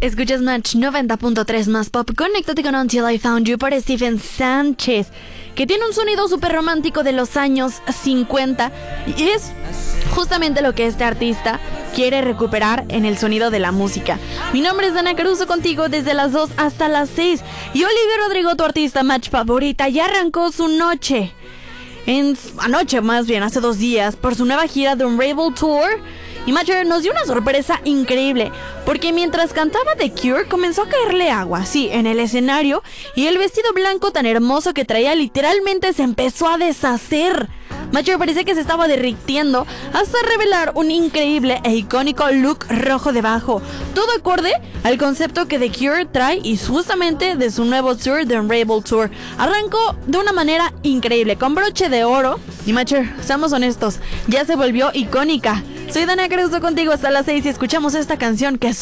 Escuchas Match 90.3 más pop. Conéctate con Until I Found You por Stephen Sánchez, que tiene un sonido súper romántico de los años 50 y es justamente lo que este artista quiere recuperar en el sonido de la música. Mi nombre es Dana Caruso, contigo desde las 2 hasta las 6. Y Olivia Rodrigo, tu artista Match favorita, ya arrancó su noche. Anoche más bien, hace 2 días, por su nueva gira The Unravel Tour. Y Matcher nos dio una sorpresa increíble, porque mientras cantaba The Cure comenzó a caerle agua, sí, en el escenario, y el vestido blanco tan hermoso que traía literalmente se empezó a deshacer. Matcher parecía que se estaba derritiendo hasta revelar un increíble e icónico look rojo debajo, todo acorde al concepto que The Cure trae y justamente de su nuevo tour, The Unravel Tour. Arrancó de una manera increíble, con broche de oro, y Matcher, seamos honestos, ya se volvió icónica. Soy Dana Caruso, contigo hasta las 6 y escuchamos esta canción que